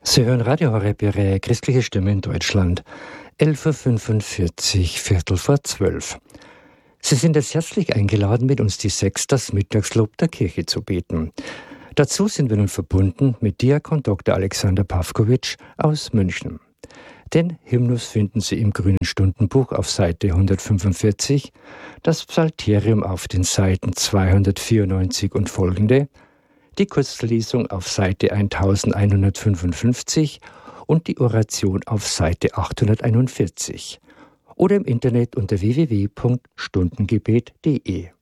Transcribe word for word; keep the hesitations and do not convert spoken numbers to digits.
Sie hören Radio Horeb, Ihre christliche Stimme in Deutschland. elf Uhr fünfundvierzig, Viertel vor zwölf. Sie sind jetzt herzlich eingeladen, mit uns die Sechs, das Mittagslob der Kirche zu beten. Dazu sind wir nun verbunden mit Diakon Doktor Alexander Pawkowitsch aus München. Den Hymnus finden Sie im Grünen Stundenbuch auf Seite hundertfünfundvierzig, das Psalterium auf den Seiten zweihundertvierundneunzig und folgende, die Kurzlesung auf Seite elfhundertfünfundfünfzig und die Oration auf Seite achthunderteinundvierzig oder im Internet unter w w w punkt stundengebet punkt d e.